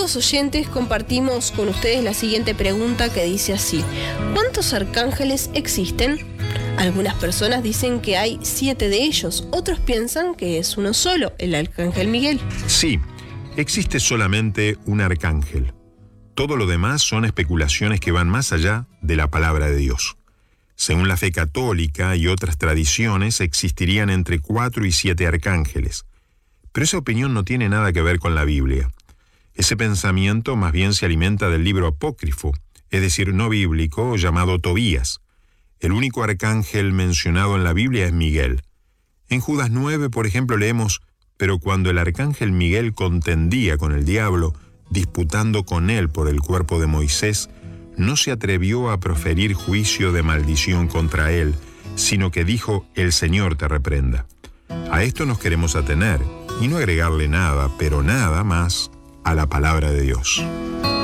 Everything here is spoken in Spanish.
Estimados oyentes, compartimos con ustedes la siguiente pregunta que dice así: ¿cuántos arcángeles existen? Algunas personas dicen que hay 7 de ellos, otros piensan que es uno solo, el arcángel Miguel. Sí, existe solamente un arcángel. Todo lo demás son especulaciones que van más allá de la palabra de Dios. Según la fe católica y otras tradiciones, existirían entre 4 y 7 arcángeles. Pero esa opinión no tiene nada que ver con la Biblia. Ese pensamiento más bien se alimenta del libro apócrifo, es decir, no bíblico, llamado Tobías. El único arcángel mencionado en la Biblia es Miguel. En Judas 9, por ejemplo, leemos: pero cuando el arcángel Miguel contendía con el diablo, disputando con él por el cuerpo de Moisés, no se atrevió a proferir juicio de maldición contra él, sino que dijo: el Señor te reprenda. A esto nos queremos atener y no agregarle nada, pero nada más, a la palabra de Dios.